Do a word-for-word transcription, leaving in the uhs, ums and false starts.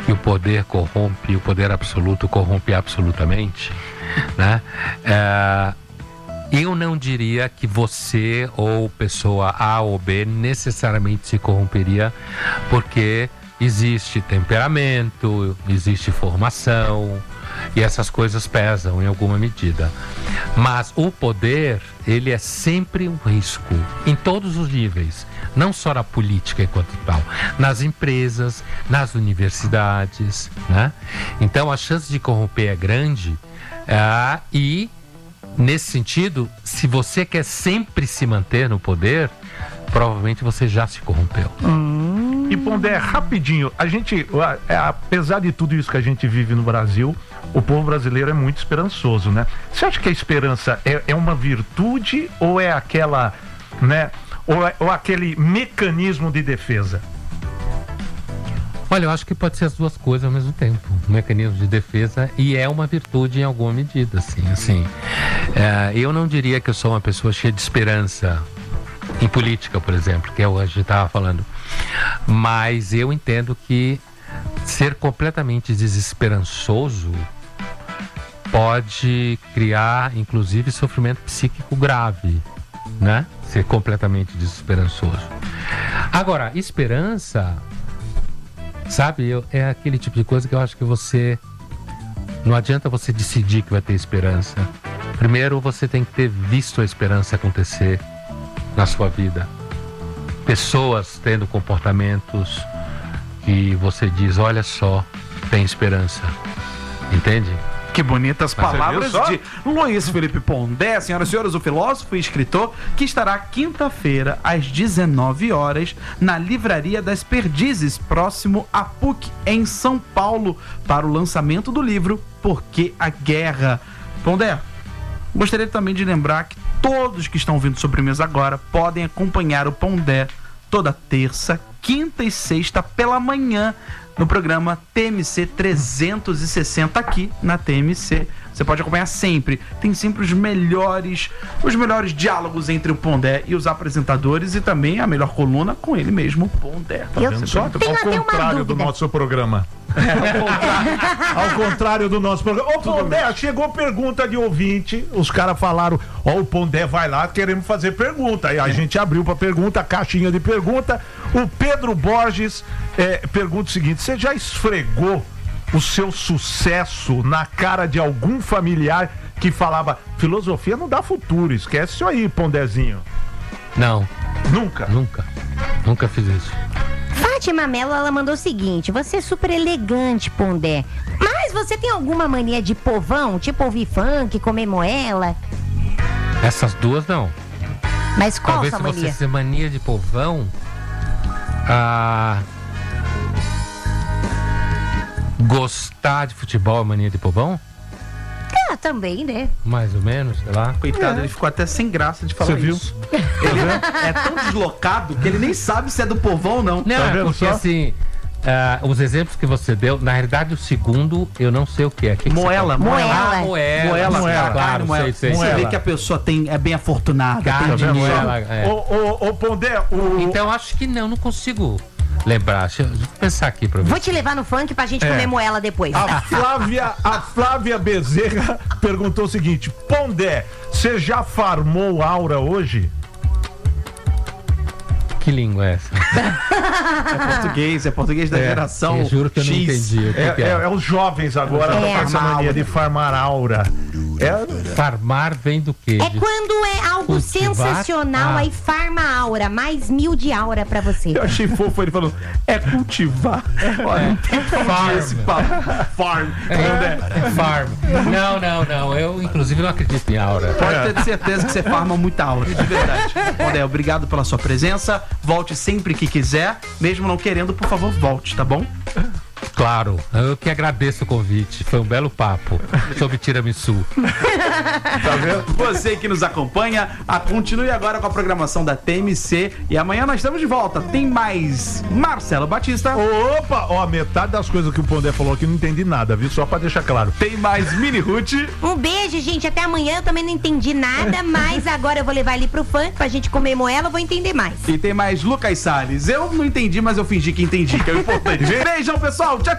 que o poder corrompe, o poder absoluto corrompe absolutamente, né? É, eu não diria que você ou pessoa A ou B necessariamente se corromperia, porque existe temperamento, existe formação, e essas coisas pesam em alguma medida. Mas o poder, ele é sempre um risco, em todos os níveis, não só na política enquanto tal, nas empresas, nas universidades, né? Então a chance de corromper é grande, é, e nesse sentido, se você quer sempre se manter no poder, provavelmente você já se corrompeu. Hum. E Pondé, rapidinho, a gente, apesar de tudo isso que a gente vive no Brasil, o povo brasileiro é muito esperançoso, né? Você acha que a esperança é, é uma virtude ou é aquela, né, ou, é, ou aquele mecanismo de defesa? Olha, eu acho que pode ser as duas coisas ao mesmo tempo. Um mecanismo de defesa, e é uma virtude em alguma medida, assim. assim. É, eu não diria que eu sou uma pessoa cheia de esperança em política, por exemplo, que é o que a gente estava falando. Mas eu entendo que ser completamente desesperançoso pode criar, inclusive, sofrimento psíquico grave, né? Ser completamente desesperançoso. Agora, esperança, sabe, eu, é aquele tipo de coisa que eu acho que você... Não adianta você decidir que vai ter esperança. Primeiro, você tem que ter visto a esperança acontecer na sua vida. Pessoas tendo comportamentos que você diz, olha só, tem esperança. Entende? Que bonitas palavras de Luiz Felipe Pondé, senhoras e senhores, o filósofo e escritor, que estará quinta-feira às dezenove horas na Livraria das Perdizes, próximo à P U C, em São Paulo, para o lançamento do livro Por que a Guerra? Pondé, gostaria também de lembrar que todos que estão ouvindo Sobremesa agora podem acompanhar o Pondé toda terça, quinta e sexta pela manhã no programa T M C trezentos e sessenta aqui na T M C. Você pode acompanhar sempre. Tem sempre os melhores, os melhores diálogos entre o Pondé e os apresentadores, e também a melhor coluna com ele mesmo, o Pondé. Tá vendo só? Ao contrário do nosso programa. É, ao, contrário, ao contrário do nosso programa. Ô, Pondé, chegou pergunta de ouvinte. Os caras falaram, ó, o Pondé vai lá, queremos fazer pergunta. Aí a gente abriu pra pergunta, a caixinha de pergunta. O Pedro Borges é, pergunta o seguinte: você já esfregou o seu sucesso na cara de algum familiar que falava, filosofia não dá futuro, esquece isso aí, Pondézinho? Não. Nunca? Nunca. Nunca fiz isso. Fátima Mello, ela mandou o seguinte: você é super elegante, Pondé, mas você tem alguma mania de povão? Tipo ouvir funk, comer moela? Essas duas não. Mas qual Talvez sua se mania? você ser mania de povão, ah, gostar de futebol é mania de povão? Ah, também, né? Mais ou menos, sei lá. Coitado, É. ele ficou até sem graça de falar Você viu? isso. Ele é tão deslocado que ele nem sabe se é do povão ou não. Não, Tá é vendo porque só? assim, ah, os exemplos que você deu, na realidade o segundo eu não sei o que é. Que que Moela, você moela. Moela. Ah, moela. Moela, moela, claro, moela. sei, sei. Você Moela. vê que a pessoa tem, é bem afortunada. Carne, tem Tá vendo? dinheiro. moela, é. Ô, ô, ô, Pondé, o... Então acho que não, não consigo lembrar. Deixa eu pensar aqui pra ver. Vou te levar no funk pra gente É. comer moela depois. A Flávia, a Flávia Bezerra perguntou o seguinte: Pondé, você já farmou aura hoje? Que língua é essa? É português, é português da É, geração Eu juro que eu não X. entendi o que, É, que é. é, é os jovens agora É, estão com essa farmar mania aura. de farmar aura. É, Farmar vem do quê? É De- quando é algo Cultivar? sensacional, Ah. aí farma aura, mais mil de aura pra você. eu achei fofo ele falando, é cultivar. Olha, não tem como Farm. dizer esse papo. Farm. É, farm. Não, não, não. Eu, inclusive, não acredito em aura. Pode ter certeza que você farma muita aura, de verdade. Pondé, obrigado pela sua presença. Volte sempre que quiser. Mesmo não querendo, por favor, volte, tá bom? Claro, eu que agradeço o convite. Foi um belo papo sobre tiramisu. Tá vendo? Você que nos acompanha, a, continue agora com a programação da T M C. E amanhã nós estamos de volta. Tem mais Marcelo Batista. Opa, ó, metade das coisas que o Pondé falou aqui não entendi nada, viu? Só pra deixar claro. Tem mais Mini Ruth. Um beijo, gente. Até amanhã. Eu também não entendi nada, mas agora eu vou levar ele pro funk pra gente comer moela. Eu vou entender mais. E tem mais Lucas Salles. Eu não entendi, mas eu fingi que entendi, que é o importante. Beijão, pessoal. Tchau.